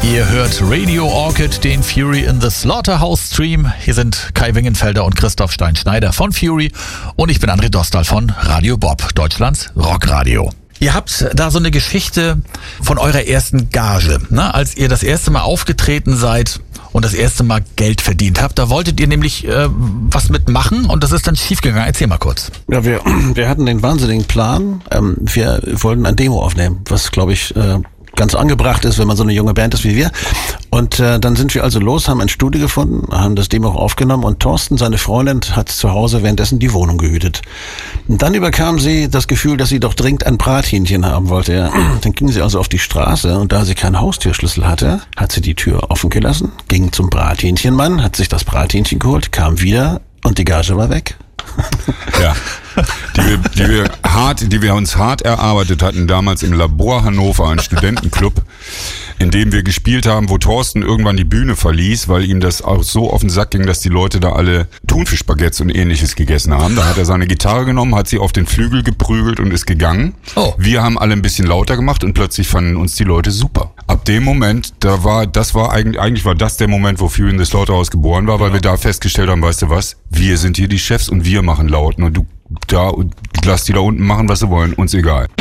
Ihr hört Radio Orchid, den Fury in the Slaughterhouse Stream. Hier sind Kai Wingenfelder und Christoph Stein-Schneider von Fury und ich bin André Dostal von Radio Bob, Deutschlands Rockradio. Ihr habt da so eine Geschichte von eurer ersten Gage, ne? Als ihr das erste Mal aufgetreten seid und das erste Mal Geld verdient habt. Da wolltet ihr nämlich was mitmachen und das ist dann schiefgegangen. Erzähl mal kurz. Ja, wir hatten den wahnsinnigen Plan. Wir wollten ein Demo aufnehmen, was, glaube ich, ganz angebracht ist, wenn man so eine junge Band ist wie wir. Und dann sind wir also los, haben ein Studio gefunden, haben das Demo auch aufgenommen und Thorsten, seine Freundin, hat zu Hause währenddessen die Wohnung gehütet. Und dann überkam sie das Gefühl, dass sie doch dringend ein Brathähnchen haben wollte. Ja. Dann ging sie also auf die Straße und da sie keinen Haustürschlüssel hatte, hat sie die Tür offen gelassen, ging zum Brathähnchenmann, hat sich das Brathähnchen geholt, kam wieder und die Gage war weg. Ja, die wir uns hart erarbeitet hatten, damals im Labor Hannover, ein Studentenclub, in dem wir gespielt haben, wo Thorsten irgendwann die Bühne verließ, weil ihm das auch so auf den Sack ging, dass die Leute da alle Thunfischbaguettes und ähnliches gegessen haben. Da hat er seine Gitarre genommen, hat sie auf den Flügel geprügelt und ist gegangen. Oh. Wir haben alle ein bisschen lauter gemacht und plötzlich fanden uns die Leute super. Ab dem Moment, eigentlich war das der Moment, wo Fury in the Slaughterhouse geboren war, weil wir da festgestellt haben, weißt du was, wir sind hier die Chefs und wir machen laut. Und du da, lass die da unten machen, was sie wollen, uns egal.